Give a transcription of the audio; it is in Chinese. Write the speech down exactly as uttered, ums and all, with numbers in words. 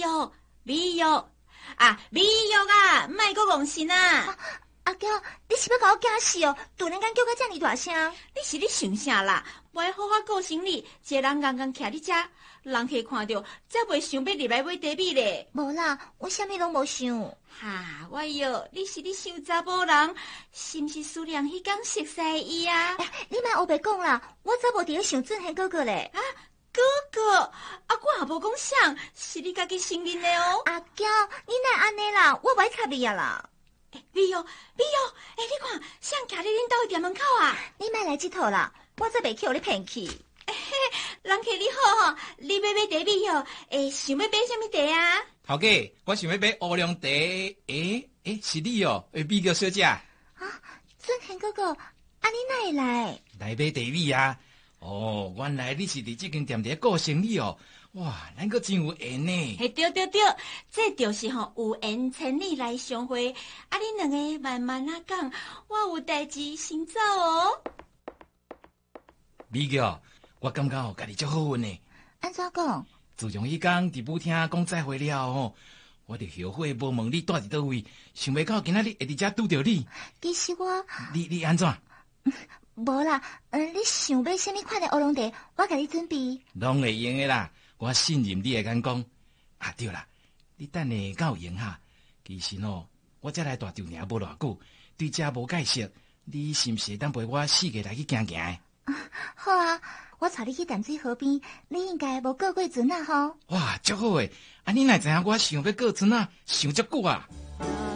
玉，美玉啊，美玉啊，莫阁戆神啊！ 啊阿娇，你是要甲我惊死哦？突然间叫我遮尔大声， 你是咧想啥啦？我要好好顾生你，一个人刚刚徛你遮，人客看到，才袂想要入来买茶米咧。 无啦，我啥物拢无想。 哈，我哟，你是咧想查某人，是毋是思念迄天熟悉伊啊？ 欸、你莫黑白讲啦，我早无伫咧想俊贤哥哥咧。 啊，哥哥，啊，我也无讲啥，是你家己承认的哦。 阿娇，你哪安尼啦？我袂插你啊啦。 美玉，美玉，哎、欸，你看，谁徛伫恁兜的店门口啊？ 你莫来这套啦，我则袂去互你骗去。 嘿、欸，人客你好吼，你要买茶米哦？诶、欸，想要买什么茶啊？ 头家，我想要买乌龙茶。诶、欸、诶、欸，是你哦，诶，美玉小姐。啊， 俊贤哥哥，啊，你哪会来？ 来买茶米啊？哦，原来你是伫这间店伫顾生意哦。哇，咱个真有缘呢！ 嘿，对对对，这就是吼有缘千里来相会。啊，恁两个慢慢啊讲，我有代志先走哦。 美玉，我感觉哦，家己足好运呢。 安怎讲？ 自从迄天伫舞厅讲再会了吼，我就后悔无问你住伫倒位，想袂到今仔日会伫遮拄着你。 其实我， 你你安怎？ 无啦，呃，你想买什么款的乌龙茶，我甲你准备。 拢会用的啦。我信任你的眼光。啊，对啦，你等下敢有闲哈？其实哦，我才来大丈尔无偌久，对遮无介绍，你是毋是会当陪我四个来去行行的？ 啊好啊，我带你去淡水河边，你应该无过过船啊吼。 哇，足好诶！啊，你哪知影我想要过船啊？想足久啊！